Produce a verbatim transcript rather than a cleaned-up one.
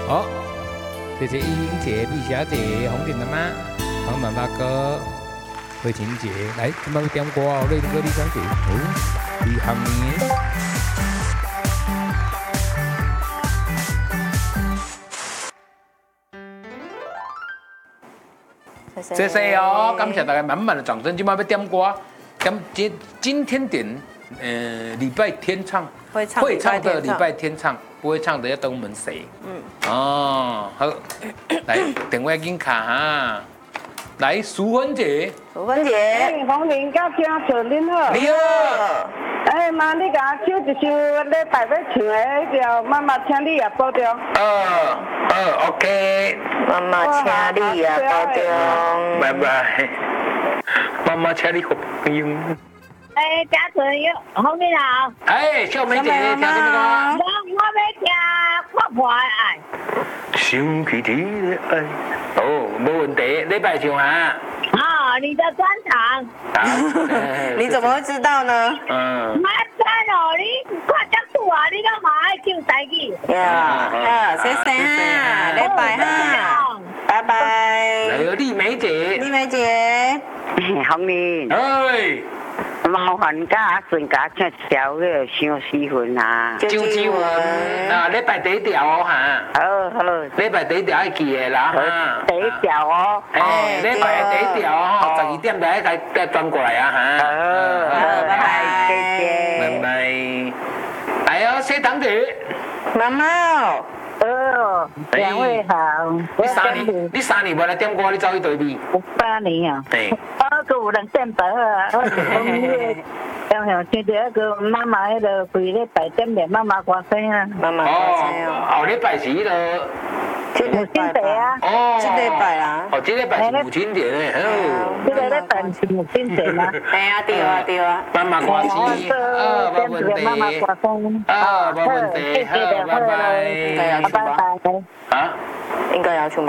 好，谢谢依玲姐、毕小姐、红点的妈、黄满发哥、慧琴姐，来，今麦要点歌哦，你歌你想谁？哦，李行年。谢谢哦，感谢大家满满的掌声。今麦要点歌，点今今天点呃礼拜天唱， 会唱会唱的礼拜天唱，不会唱的要等我们谁？嗯，哦，好，来电话紧卡哈，来淑芬姐， 淑芬姐， 哎，红玲甲听做恁好。 你好。 哎妈，你甲我唱一首礼拜要唱的迄条《妈妈，请你也保重》。 呃呃 ，OK。 妈妈，请你也保重。 拜拜。妈妈，请你好朋友。 哎，嘉纯有红面好。 哎，小梅姐，听什么歌？ 我我要听婆婆的爱。 想起你的爱。哦，没问题，礼拜唱啊。 啊，你的专场。 你怎么会知道呢？ 嗯。 妈知哦，你看这久啊，你都嘛爱唱台语。 呀，好，谢谢哈，礼拜哈，拜拜。 来有丽梅姐。 丽梅姐。 红玲。 哎。 麻烦甲阿顺甲唱一条迄个相思魂啊。 周志文，啊，礼拜第一条哦哈。 好好。 礼拜第一条要记的啦哈。 第一条哦。 哎，礼拜第一条哦，十二点来再再转过来啊哈。 好，拜拜， 谢谢。 拜拜。哎呦，谢堂姐。 妈妈哦。 哦，两位好。 你三年，你三年无来点歌，你走去对面？ 有八年啊。 对。 我个有人点白啊，我是讲迄个，想想听到迄个妈妈迄个规礼拜点点妈妈歌声啊。 妈妈歌声哦。 后礼拜是迄个。 母亲节啊。 哦。 这礼拜啊。 哦，这礼拜是母亲节呢。哦。 这个礼拜是母亲节吗？ 哎呀，对啊，对啊。 妈妈歌声。啊，没问题。 妈妈歌声。 啊，没问题。好，拜拜。 应该要出吧？ 啊？ 应该要出吧？